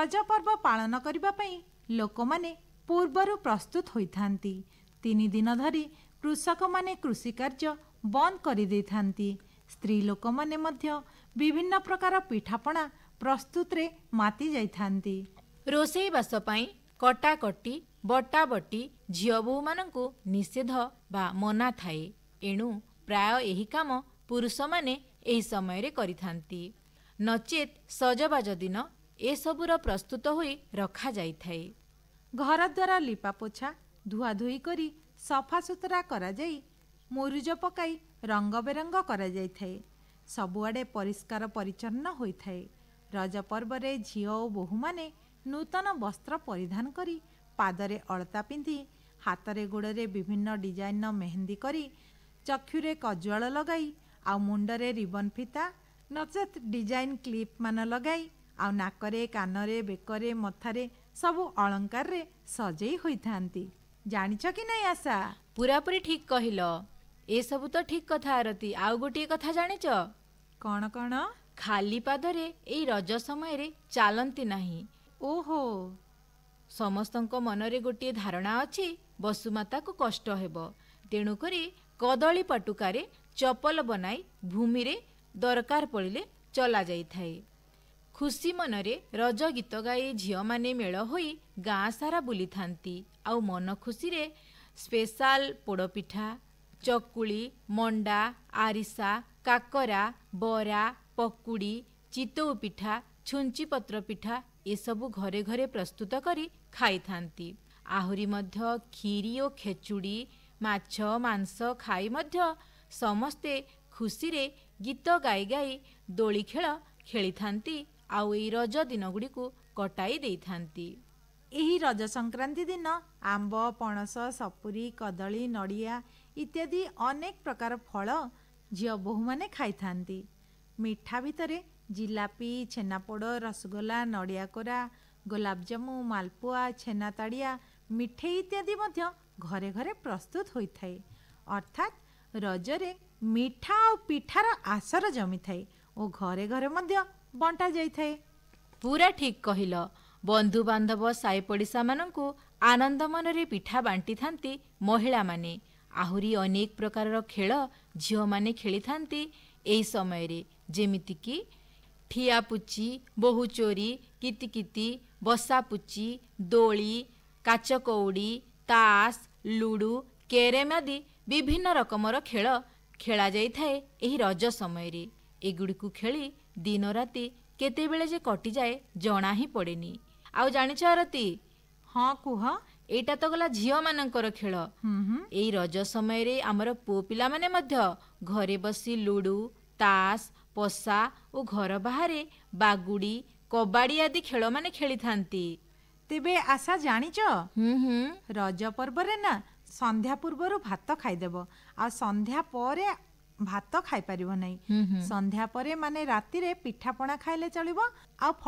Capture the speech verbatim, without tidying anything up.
रज पर्व पालन करिबा पई लोकमाने पूर्वरु प्रस्तुत होइथांती। तीन दिन धरी कृषक माने कृषि कार्य बंद करि देइथांती। स्त्री लोक माने मध्य विभिन्न प्रकार पिठापଣା प्रस्तुत रे माति जाइथांती। रोषेई बास पई कटाकटी बटा बटी झियो बोहू मानंकु निषेध बा मना थाए। एणु प्राय एही काम पुरुष माने एही समय रे करिथांती। नचेत सजबाज दिन ए सबुर प्रस्तुत होई रखा जाई थाए। घर द्वारा लिपा पोछा धुआ धुई करी सफा सुतरा करा जाई मुरुज पकाई रंग बेरंग करा जाई थाए। सबुआडे परिष्कार परिच्छन्न होई थाए। रज पर्व रे झियो ओ बोहू माने नूतन वस्त्र परिधान करी पादरे अलता पिंधि हातरे गोड़े विभिन्न डिजाइन मेहंदी करी चक्षुरे कज्वाल लगाई आ मुंडरे रिबन फिता नचेत डिजाइन क्लिप मान लगाई आ नाकरे कानरे बेकरे मथारे सबु अलंकार रे सजेई होइथांती। जानिछ कि नहीं आशा? पूरापूरी ठीक कहिल। ए सबु तो ठीक कथा आरती। आउ गोटे कथा जानिछ? कौन कौन? खाली पादरे एई रज समय रे चालंती नाही। ओहो, समस्तंक मनरे गोटे धारणा अछि बसुमाता को कष्ट हेबो, तेणु करी कदली पटुकारे चपल बनाई भूमि रे दरकार पड़िले चला जाई थाए। खुशी मनरे रज गीत गाई झियो माने मेल होई गाँ सारा बुली थांती। आउ मन खुशी रे स्पेशल पोड़पिठा चकुली मंडा आरिसा काकरा बरा पकुड़ी चितौ पिठा छुंची पत्र पिठा ए सबु घरे घरे प्रस्तुत करी खाई थांती। आहुरी मध्य खीरी और खेचुड़ी माछ मांस खाई मध्य समस्ते खुशी रे गीत गाई गाई दोली खेल खेली थांती। आउ एई रज दिन गुडी को कटाई देई थांती। एही रज संक्रांति दिन आंब पणस सपुरी कदली नड़िया इत्यादि अनेक प्रकार फल झियो बोहू माने खाई थांती। मिठा भितरे जिलापी छेनापोड़ रसगोला नड़िया कोरा गोलापजामु मालपुआ छेना ताड़िया मिठे इत्यादि मध्य घरे घरे प्रस्तुत होई थाए। अर्थात रजरे मिठा और पिठार आसर जमी थाए और घरे घरे मध्य बंटा जाई थाए। पूरा ठीक कहिल। बंधु बांधव साई पड़िशा मानंकु आनंद मनरे पिठा बांटी थांती महिला माने। आहुरी अनेक प्रकार खेल झियो माने खेली थांती एही समय रे, जेमिति कि ठियापुची बहु चोरी कितिकिति बसापुची दोली काचकौड़ी तास लुडु केरेम आदि विभिन्न रकमर खेल खेला जाई थाए एही रज समय रे। एगुड़िकु खेली दिन राति केतेबेले जे कटि जाए जणा ही पड़ेनी। आउ जानिछ आरती? हाँ कुह। एटा तो गला झियो मानंकर खेल। एई रज समय रे हमर पुओ पिला माने मध्य घरे बसी लुडु तास पसा और घर बाहरे बागुड़ी कबाड़ी आदि खेल माने खेली थांती। तेबे आशा जानिच रज पर्व रे ना संध्या पूर्वरु भात खाइदेब आ संध्या परे भात खाई परिबो नै। संध्या परे माने राति रे पिठापଣା खाइले चलिबो आ